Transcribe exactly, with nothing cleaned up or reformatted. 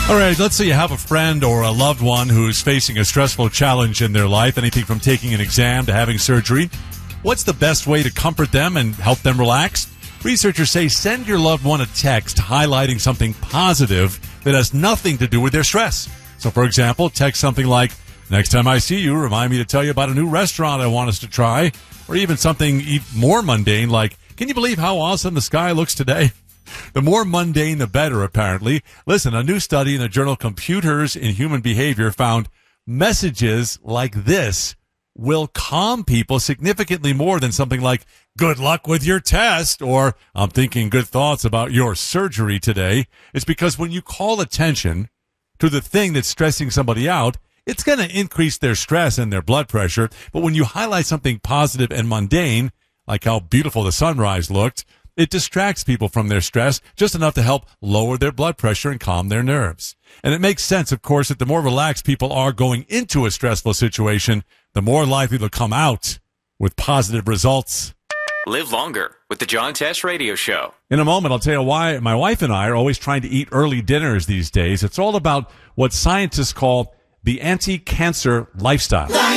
All right, let's say you have a friend or a loved one who's facing a stressful challenge in their life, anything from taking an exam to having surgery. What's the best way to comfort them and help them relax? Researchers say send your loved one a text highlighting something positive that has nothing to do with their stress. So, for example, text something like, next time I see you, remind me to tell you about a new restaurant I want us to try. Or even something even more mundane like, can you believe how awesome the sky looks today? The more mundane, the better, apparently. Listen, a new study in the journal Computers in Human Behavior found messages like this will calm people significantly more than something like, good luck with your test, or I'm thinking good thoughts about your surgery today. It's because when you call attention to the thing that's stressing somebody out, it's going to increase their stress and their blood pressure. But when you highlight something positive and mundane, like how beautiful the sunrise looked, it distracts people from their stress just enough to help lower their blood pressure and calm their nerves. And it makes sense, of course, that the more relaxed people are going into a stressful situation, the more likely they'll come out with positive results. Live longer with the John Tesh Radio Show. In a moment, I'll tell you why my wife and I are always trying to eat early dinners these days. It's all about what scientists call the anti-cancer lifestyle.